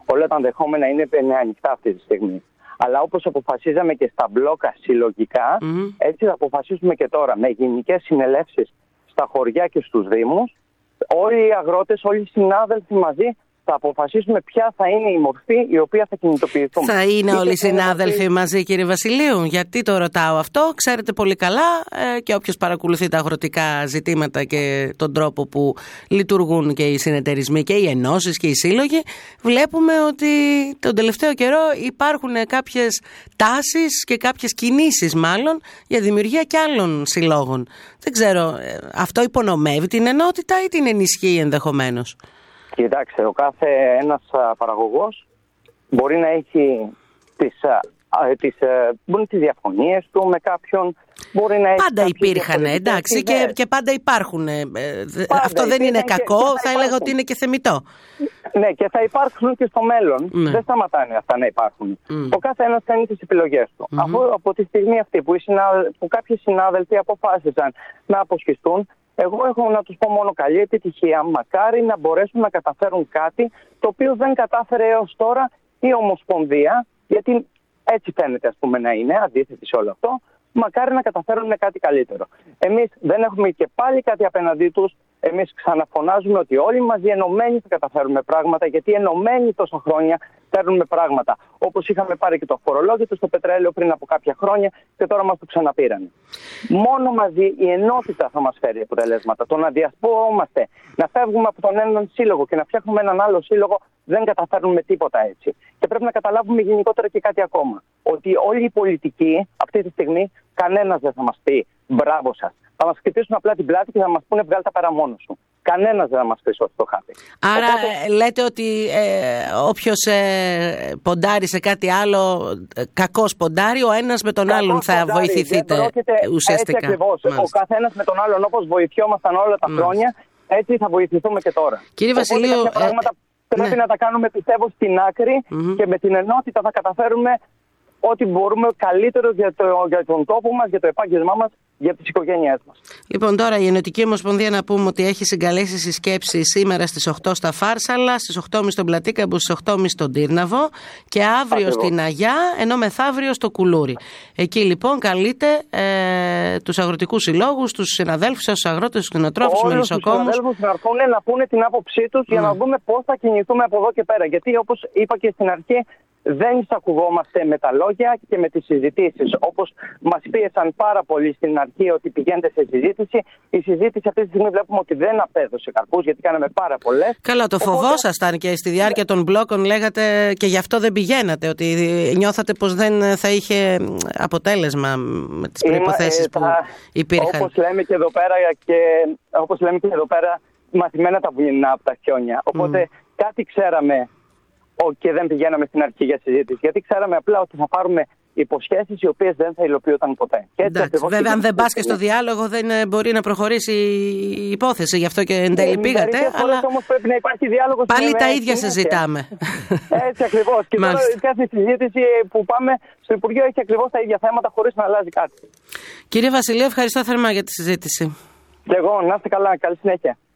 όλα τα ενδεχόμενα είναι ανοιχτά αυτή τη στιγμή. Αλλά όπως αποφασίζαμε και στα μπλόκα συλλογικά, έτσι θα αποφασίσουμε και τώρα με γενικές συνελεύσεις στα χωριά και στους δήμους. Όλοι οι αγρότες, όλοι οι συνάδελφοι μαζί θα αποφασίσουμε ποια θα είναι η μορφή η οποία θα κινητοποιηθούμε. Θα είναι όλοι οι συνάδελφοι μαζί, κύριε Βασιλείου? Γιατί το ρωτάω αυτό? Ξέρετε πολύ καλά και όποιος παρακολουθεί τα αγροτικά ζητήματα και τον τρόπο που λειτουργούν και οι συνεταιρισμοί και οι ενώσεις και οι σύλλογοι, βλέπουμε ότι τον τελευταίο καιρό υπάρχουν κάποιες τάσεις και κάποιες κινήσεις μάλλον για δημιουργία και άλλων συλλόγων. Δεν ξέρω, αυτό υπονομεύει την ενότητα ή την ενισχύει ενδεχομένως? Κοιτάξτε, ο κάθε ένας παραγωγός μπορεί να έχει τις διαφωνίες του με κάποιον. Πάντα υπήρχαν, εντάξει, και πάντα υπάρχουν. Αυτό δεν είναι κακό, θα έλεγα ότι είναι και θεμιτό. Ναι, και θα υπάρχουν και στο μέλλον. Ναι. Δεν σταματάνε αυτά να υπάρχουν. Ο κάθε ένας κάνει τις επιλογές του. Αφού από τη στιγμή αυτή που κάποιοι συνάδελφοι αποφάσισαν να αποσχιστούν, εγώ έχω να τους πω μόνο καλή επιτυχία. Μακάρι να μπορέσουν να καταφέρουν κάτι το οποίο δεν κατάφερε έως τώρα η Ομοσπονδία, γιατί έτσι φαίνεται ας πούμε να είναι, αντίθετη σε όλο αυτό. Μακάρι να καταφέρουν κάτι καλύτερο. Εμείς δεν έχουμε και πάλι κάτι απέναντί τους. Εμείς ξαναφωνάζουμε ότι όλοι μαζί ενωμένοι θα καταφέρουμε πράγματα, γιατί ενωμένοι τόσα χρόνια παίρνουμε πράγματα. Όπως είχαμε πάρει και το φορολόγητο στο πετρέλαιο πριν από κάποια χρόνια και τώρα μας το ξαναπήρανε. Μόνο μαζί η ενότητα θα μας φέρει αποτελέσματα. Το να διασπόμαστε, να φεύγουμε από τον έναν σύλλογο και να φτιάχνουμε έναν άλλο σύλλογο, δεν καταφέρνουμε τίποτα έτσι. Και πρέπει να καταλάβουμε γενικότερα και κάτι ακόμα. Ότι όλοι οι πολιτικοί αυτή τη στιγμή, κανένας δεν θα μας πει μπράβο σας. Θα μας χτυπήσουν απλά την πλάτη και θα μας πούνε βγάλ' τα πέρα μόνο σου. Κανένας δεν θα μας χρυσώσει το χάπι. Άρα λέτε ότι όποιος ποντάρει σε κάτι άλλο, κακός ποντάρει, ο ένας με τον άλλον θα βοηθηθείτε ουσιαστικά. Έτσι ακριβώς. Ο καθένας με τον άλλον, όπως βοηθιόμασταν όλα τα χρόνια, έτσι θα βοηθηθούμε και τώρα. Κύριε Βασιλείου, πρέπει να τα κάνουμε, πιστεύω, στην άκρη και με την ενότητα θα καταφέρουμε ό,τι μπορούμε καλύτερο για τον τόπο μας, για το επάγγελμά μας, για τις οικογένειές μας. Λοιπόν, τώρα η Ενωτική Ομοσπονδία να πούμε ότι έχει συγκαλέσει συσκέψη σήμερα στις 8 στα Φάρσαλα, στις 8.30 στον Πλατήκαμπο, στις 8.30 στον Τύρναβο και αύριο στην Αγιά, ενώ μεθαύριο στο Κουλούρι. Εκεί λοιπόν καλείτε τους αγροτικούς συλλόγους, τους συναδέλφους σας, τους αγρότες, τους κτηνοτρόφους, τους μελισσοκόμους. Τους συναδέλφους να έρθουν να πούνε την άποψή τους για να δούμε πώς θα κινηθούμε από εδώ και πέρα. Γιατί όπως είπα και στην αρχή, δεν εισακουγόμαστε με τα λόγια και με τις συζητήσεις. Όπως μας πίεσαν πάρα πολύ στην αρχή ότι πηγαίνετε σε συζήτηση, η συζήτηση αυτή τη στιγμή βλέπουμε ότι δεν απέδωσε καρπούς, γιατί κάναμε πάρα πολλές. Καλά, το φοβόσασταν και στη διάρκεια των μπλόκων λέγατε και γι' αυτό δεν πηγαίνατε, ότι νιώθατε πως δεν θα είχε αποτέλεσμα με τις προϋποθέσεις που υπήρχαν. Όπως λέμε και εδώ πέρα, μαθημένα τα βουνά από τα χιόνια. Οπότε κάτι ξέραμε και δεν πηγαίναμε στην αρχή για συζήτηση. Γιατί ξέραμε απλά ότι θα πάρουμε υποσχέσεις οι οποίες δεν θα υλοποιούνταν ποτέ. Βέβαια, αν δεν πας και στο διάλογο, δεν μπορεί να προχωρήσει η υπόθεση. Γι' αυτό και εν τέλει πήγατε. Αλλά όμως πρέπει να υπάρχει διάλογος. Πάλι τα ίδια συζητάμε. Έτσι ακριβώς. Και τώρα κάθε συζήτηση που πάμε στο Υπουργείο έχει ακριβώς τα ίδια θέματα, χωρίς να αλλάζει κάτι. Κύριε Βασιλείου, ευχαριστώ θερμά για τη συζήτηση. Και εγώ, να είστε καλά. Καλή συνέχεια.